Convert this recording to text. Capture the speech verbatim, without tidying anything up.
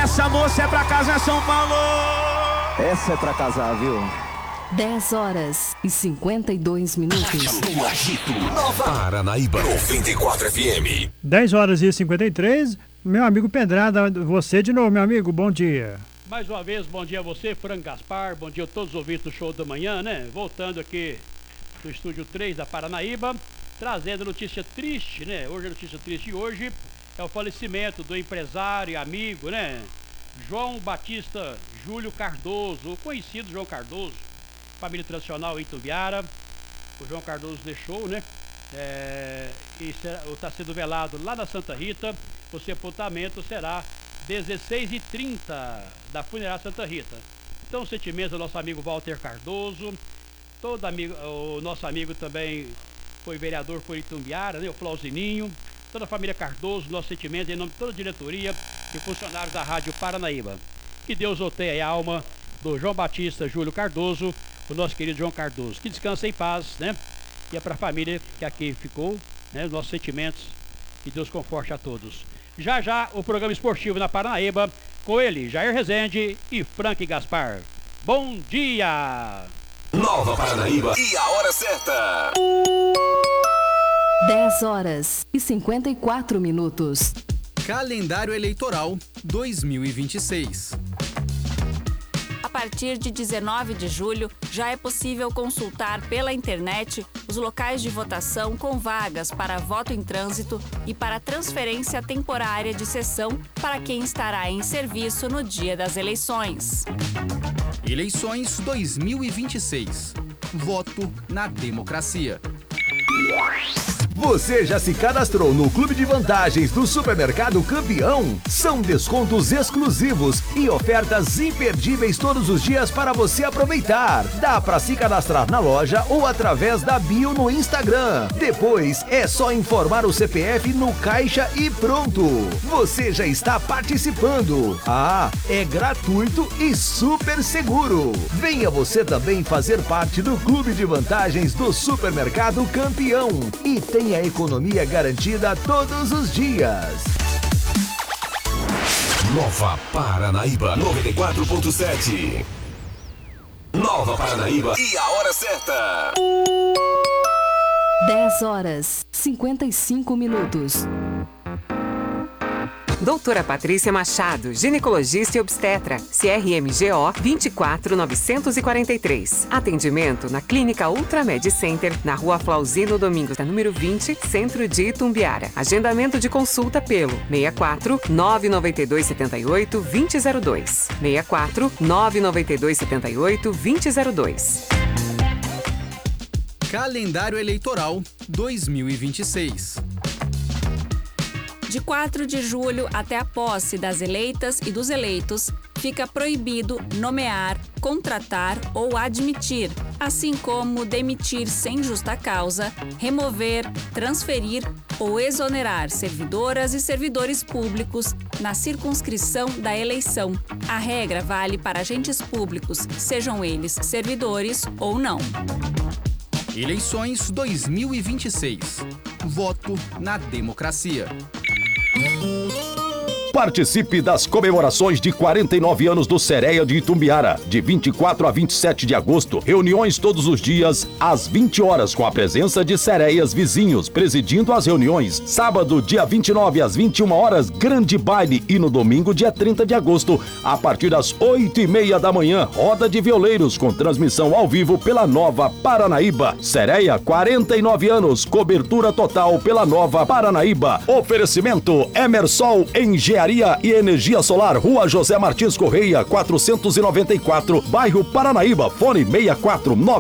Essa moça é pra casa, é São Paulo. Essa é pra casar, viu? dez horas e cinquenta e dois minutos. O Agito Nova Paranaíba noventa e quatro F M. dez horas e cinquenta e três. Meu amigo Pedrada, você de novo, meu amigo, bom dia. Mais uma vez, bom dia a você, Franco Gaspar, bom dia a todos os ouvintes do Show da Manhã, né? Voltando aqui do Estúdio três da Paranaíba, trazendo notícia triste, né? Hoje a notícia triste hoje é o falecimento do empresário e amigo, né? João Batista Júlio Cardoso, o conhecido João Cardoso, família tradicional em Itumbiara. O João Cardoso deixou, né? É, e está sendo velado lá na Santa Rita. O sepultamento será dezesseis e trinta da Funerária Santa Rita. Então, sentimentos do nosso amigo Walter Cardoso, todo amigo, o nosso amigo também foi vereador por Itumbiara, né? O Flauzininho, toda a família Cardoso, nosso sentimento em nome de toda a diretoria e funcionários da Rádio Paranaíba. Que Deus outeie a alma do João Batista Júlio Cardoso, o nosso querido João Cardoso. Que descanse em paz, né? E é para a família que aqui ficou, né? Os nossos sentimentos. Que Deus conforte a todos. Já já o programa esportivo na Paranaíba, com ele, Jair Rezende e Frank Gaspar. Bom dia! Nova Paranaíba e a hora certa. dez horas e cinquenta e quatro minutos. Calendário Eleitoral dois mil e vinte e seis. A partir de dezenove de julho, já é possível consultar pela internet os locais de votação com vagas para voto em trânsito e para transferência temporária de sessão para quem estará em serviço no dia das eleições. Eleições dois mil e vinte e seis. Voto na democracia. Você já se cadastrou no Clube de Vantagens do Supermercado Campeão? São descontos exclusivos e ofertas imperdíveis todos os dias para você aproveitar. Dá para se cadastrar na loja ou através da bio no Instagram. Depois é só informar o C P F no caixa e pronto. Você já está participando. Ah, é gratuito e super seguro. Venha você também fazer parte do Clube de Vantagens do Supermercado Campeão e tenha a economia garantida todos os dias. Nova Paranaíba noventa e quatro ponto sete. Nova Paranaíba e a hora certa. dez horas cinquenta e cinco minutos. Doutora Patrícia Machado, ginecologista e obstetra, C R M G O vinte e quatro novecentos e quarenta e três. Atendimento na Clínica Ultramed Center, na Rua Flauzino Domingos, número vinte, Centro de Itumbiara. Agendamento de consulta pelo seis quatro nove nove dois sete oito dois zero zero dois. seis quatro nove nove dois sete oito dois zero zero dois. Calendário Eleitoral dois mil e vinte e seis. De quatro de julho até a posse das eleitas e dos eleitos, fica proibido nomear, contratar ou admitir, assim como demitir sem justa causa, remover, transferir ou exonerar servidoras e servidores públicos na circunscrição da eleição. A regra vale para agentes públicos, sejam eles servidores ou não. Eleições dois mil e vinte e seis. Voto na democracia. Participe das comemorações de quarenta e nove anos do Sereia de Itumbiara, de vinte e quatro a vinte e sete de agosto. Reuniões todos os dias, às vinte horas, com a presença de sereias vizinhos, presidindo as reuniões. Sábado, dia vinte e nove, às vinte e uma horas, grande baile. E no domingo, dia trinta de agosto, a partir das oito e meia da manhã, roda de violeiros, com transmissão ao vivo pela Nova Paranaíba. Sereia, quarenta e nove anos, cobertura total pela Nova Paranaíba. Oferecimento Emersol Engenharia e Energia Solar, Rua José Martins Correia, quatrocentos e noventa e quatro, bairro Paranaíba. Fone seis quatro nove